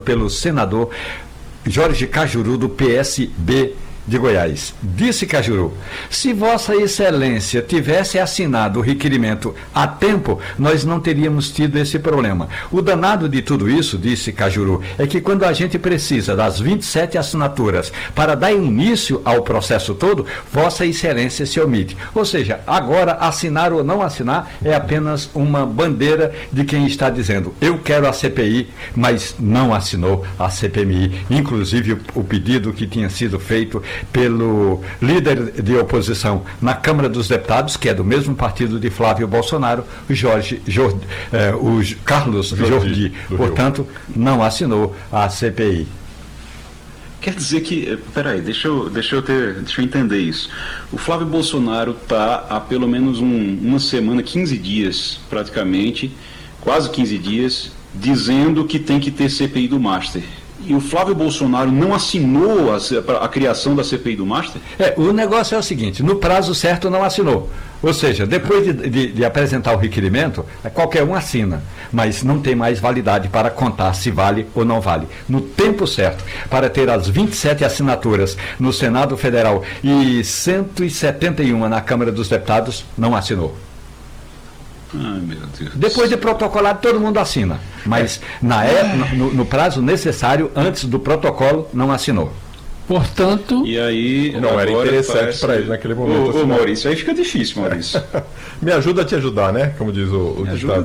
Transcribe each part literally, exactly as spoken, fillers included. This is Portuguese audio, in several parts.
pelo senador Jorge Cajuru, do P S B de Goiás. Disse Cajuru: se Vossa Excelência tivesse assinado o requerimento a tempo, nós não teríamos tido esse problema. O danado de tudo isso, disse Cajuru, é que quando a gente precisa das vinte e sete assinaturas para dar início ao processo todo, Vossa Excelência se omite. Ou seja, agora assinar ou não assinar é apenas uma bandeira de quem está dizendo: eu quero a C P I, mas não assinou a C P M I. Inclusive o, o pedido que tinha sido feito pelo líder de oposição na Câmara dos Deputados, que é do mesmo partido de Flávio Bolsonaro, o Jorge, Jorge eh, o Carlos Jordi, portanto, não assinou a C P I. Quer dizer que, peraí, deixa eu, deixa eu, ter, deixa eu entender isso. O Flávio Bolsonaro está há pelo menos um, uma semana, quinze dias praticamente, quase quinze dias, dizendo que tem que ter C P I do Master. E o Flávio Bolsonaro não assinou a, a criação da C P I do Master? É, o negócio é o seguinte: no prazo certo não assinou. Ou seja, depois de, de, de apresentar o requerimento, qualquer um assina, mas não tem mais validade para contar se vale ou não vale. No tempo certo, para ter as vinte e sete assinaturas no Senado Federal e cento e setenta e uma na Câmara dos Deputados, não assinou. Ai, meu Deus. Depois de protocolado, todo mundo assina, mas na época, no, no prazo necessário, antes do protocolo, não assinou. Portanto, e aí, não era interessante para ele naquele momento. Ô, ô Maurício, aí fica difícil, Maurício. Me ajuda a te ajudar, né? Como diz o, o Me ditado.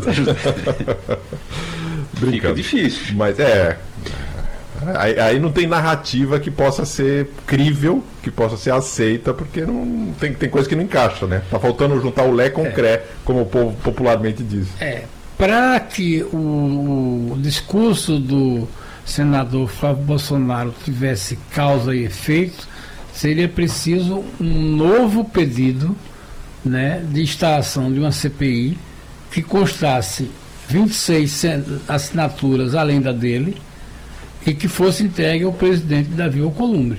Fica difícil. Mas é. Aí, aí não tem narrativa que possa ser crível, que possa ser aceita, porque não tem, tem coisa que não encaixa, né? Tá faltando juntar o Lé com o é. Cré, como o povo popularmente diz. É, para que o, o discurso do senador Flávio Bolsonaro tivesse causa e efeito, seria preciso um novo pedido, né, de instalação de uma C P I que constasse vinte e seis assinaturas além da dele, e que fosse entregue ao presidente Davi Alcolumbre.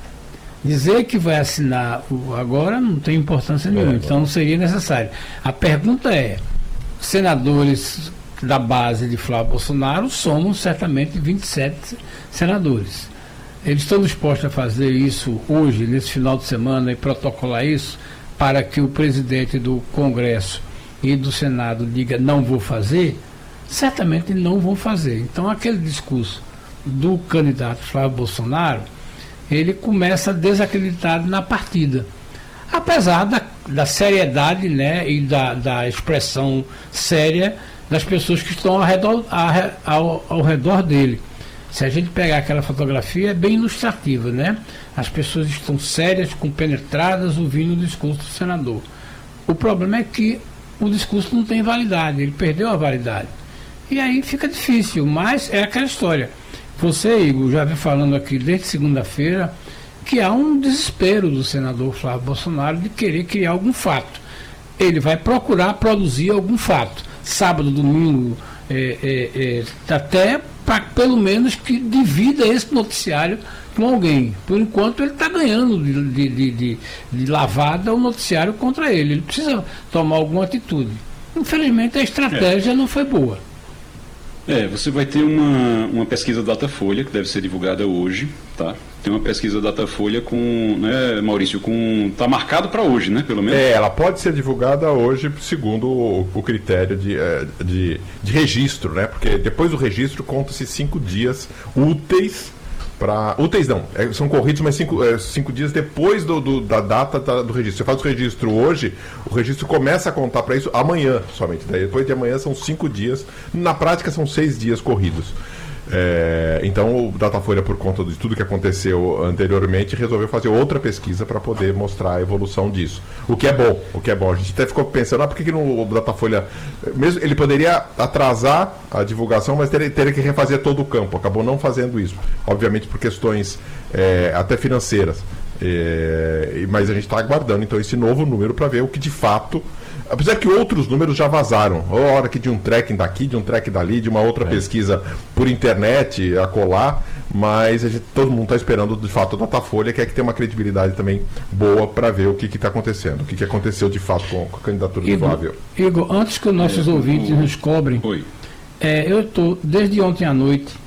Dizer que vai assinar o agora não tem importância nenhuma, é, então não seria necessário. A pergunta é: senadores da base de Flávio Bolsonaro somam certamente vinte e sete senadores. Eles estão dispostos a fazer isso hoje, nesse final de semana, e protocolar isso para que o presidente do Congresso e do Senado diga não vou fazer? Certamente não vão fazer. Então aquele discurso do candidato Flávio Bolsonaro, ele começa desacreditado na partida, apesar da, da seriedade, né, e da, da expressão séria das pessoas que estão ao redor, ao, ao redor dele. Se a gente pegar aquela fotografia, é bem ilustrativa, né? As pessoas estão sérias, compenetradas, ouvindo o discurso do senador. O problema é que o discurso não tem validade, ele perdeu a validade. E aí fica difícil, mas é aquela história. Você, Igor, já vem falando aqui desde segunda-feira que há um desespero do senador Flávio Bolsonaro de querer criar algum fato. Ele vai procurar produzir algum fato. Sábado, domingo, é, é, é, até para pelo menos que divida esse noticiário com alguém. Por enquanto ele está ganhando de, de, de, de, de lavada o noticiário contra ele. Ele precisa tomar alguma atitude. Infelizmente a estratégia é. não foi boa. É, você vai ter uma, uma pesquisa Datafolha, que deve ser divulgada hoje, tá? Tem uma pesquisa Datafolha com, né, Maurício, com, tá marcado para hoje, né, pelo menos? É, ela pode ser divulgada hoje segundo o, o critério de, de, de registro, né? Porque depois do registro conta-se cinco dias úteis para... Úteis não, é, são corridos, mas cinco, é, cinco dias depois do, do, da data da, do registro. Você faz o registro hoje, o registro começa a contar para isso amanhã somente. Daí, depois de amanhã são cinco dias, na prática são seis dias corridos. É, então o Datafolha, por conta de tudo que aconteceu anteriormente, resolveu fazer outra pesquisa para poder mostrar a evolução disso. O que é bom, o que é bom. A gente até ficou pensando, ah, por que, que no, o Datafolha, mesmo ele poderia atrasar a divulgação, mas teria, teria que refazer todo o campo. Acabou não fazendo isso, obviamente por questões é, até financeiras. É, mas a gente está aguardando então esse novo número para ver o que de fato. Apesar que outros números já vazaram, a hora que de um tracking daqui, de um tracking dali, de uma outra é. pesquisa por internet a colar, mas a gente, todo mundo está esperando de fato a Datafolha, que é que tem uma credibilidade também boa para ver o que está acontecendo, o que, que aconteceu de fato com, com a candidatura do Flávio. Igor, antes que os nossos é, ouvintes o... nos cobrem, Oi. É, eu estou desde ontem à noite